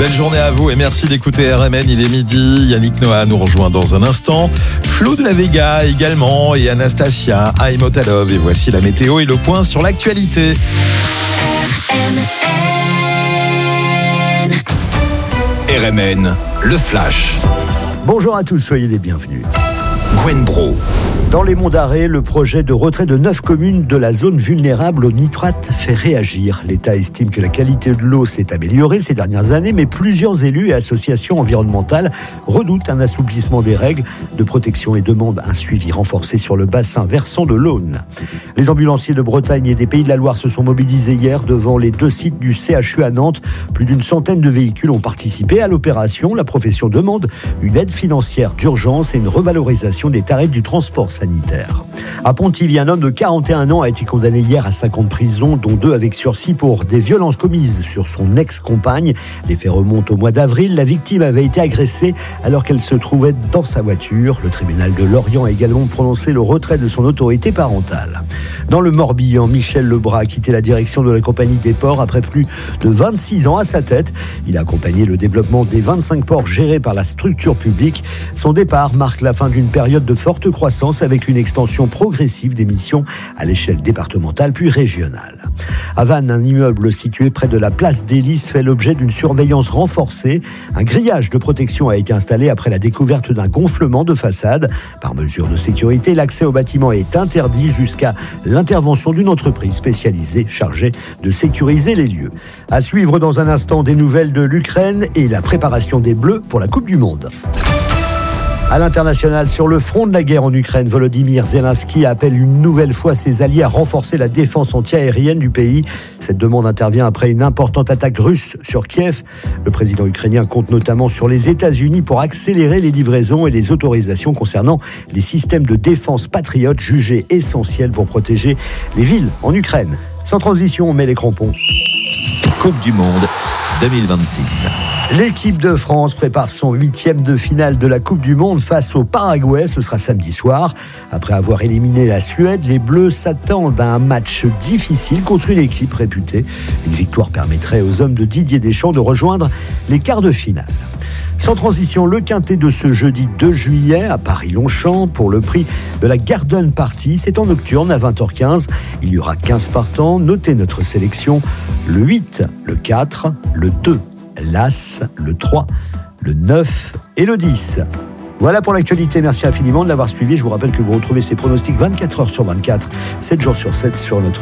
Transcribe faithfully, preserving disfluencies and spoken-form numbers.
Belle journée à vous et merci d'écouter R M N. Il est midi. Yannick Noah nous rejoint dans un instant. Flo de la Vega également et Anastasia, I'm Otalov. Et voici la météo et le point sur l'actualité. R M N. R M N, le flash. Bonjour à tous, soyez les bienvenus. Gwen Bro. Dans les Monts d'Arrée, le projet de retrait de neuf communes de la zone vulnérable au nitrate fait réagir. L'État estime que la qualité de l'eau s'est améliorée ces dernières années, mais plusieurs élus et associations environnementales redoutent un assouplissement des règles de protection et demandent un suivi renforcé sur le bassin versant de l'Aune. Les ambulanciers de Bretagne et des Pays de la Loire se sont mobilisés hier devant les deux sites du C H U à Nantes. Plus d'une centaine de véhicules ont participé à l'opération. La profession demande une aide financière d'urgence et une revalorisation des tarifs du transport sanitaire. À Pontivy, un homme de quarante et un ans a été condamné hier à cinq ans de prison, dont deux avec sursis pour des violences commises sur son ex-compagne. Les faits remontent au mois d'avril. La victime avait été agressée alors qu'elle se trouvait dans sa voiture. Le tribunal de Lorient a également prononcé le retrait de son autorité parentale. Dans le Morbihan, Michel Lebras a quitté la direction de la Compagnie des ports après plus de vingt-six ans à sa tête. Il a accompagné le développement des vingt-cinq ports gérés par la structure publique. Son départ marque la fin d'une période de forte croissance avec une extension progressive des missions à l'échelle départementale puis régionale. À Vannes, un immeuble situé près de la place d'Hélice fait l'objet d'une surveillance renforcée. Un grillage de protection a été installé après la découverte d'un gonflement de façade. Par mesure de sécurité, l'accès au bâtiment est interdit jusqu'à l'intervention d'une entreprise spécialisée chargée de sécuriser les lieux. À suivre dans un instant des nouvelles de l'Ukraine et la préparation des Bleus pour la Coupe du Monde. À l'international, sur le front de la guerre en Ukraine, Volodymyr Zelensky appelle une nouvelle fois ses alliés à renforcer la défense anti-aérienne du pays. Cette demande intervient après une importante attaque russe sur Kiev. Le président ukrainien compte notamment sur les États-Unis pour accélérer les livraisons et les autorisations concernant les systèmes de défense patriotes jugés essentiels pour protéger les villes en Ukraine. Sans transition, on met les crampons. Coupe du Monde deux mille vingt-six. L'équipe de France prépare son huitième de finale de la Coupe du Monde face au Paraguay. Ce sera samedi soir. Après avoir éliminé la Suède, les Bleus s'attendent à un match difficile contre une équipe réputée. Une victoire permettrait aux hommes de Didier Deschamps de rejoindre les quarts de finale. Sans transition, le quintet de ce jeudi deux juillet à Paris-Longchamp pour le prix de la Garden Party. C'est en nocturne à vingt heures quinze. Il y aura quinze partants. Notez notre sélection. Le huit, le quatre, le deux, l'As, le trois, le neuf et le dix. Voilà pour l'actualité. Merci infiniment de l'avoir suivi. Je vous rappelle que vous retrouvez ces pronostics vingt-quatre heures sur vingt-quatre, sept jours sur sept sur notre